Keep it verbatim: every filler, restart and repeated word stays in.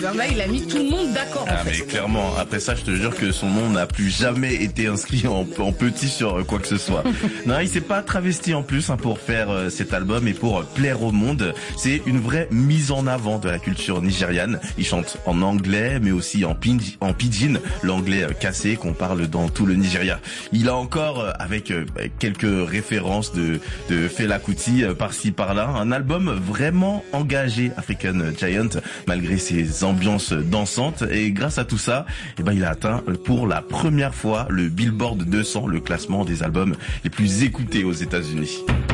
Là, il a mis tout le monde d'accord, en Ah fait. mais clairement, après ça je te jure que son nom n'a plus jamais été inscrit en, en petit sur quoi que ce soit. Non, il s'est pas travesti en plus hein, pour faire euh, cet album et pour plaire au monde. C'est une vraie mise en avant de la culture nigériane. Il chante en anglais mais aussi en, pinj- en pidgin, l'anglais euh, cassé qu'on parle dans tout le Nigeria. Il a encore, euh, avec euh, quelques références de, de Fela Kuti euh, par-ci par-là, un album vraiment engagé, African Giant, malgré ses ambiance dansante, et grâce à tout ça, eh ben il a atteint pour la première fois le Billboard deux cents, le classement des albums les plus écoutés aux États-Unis.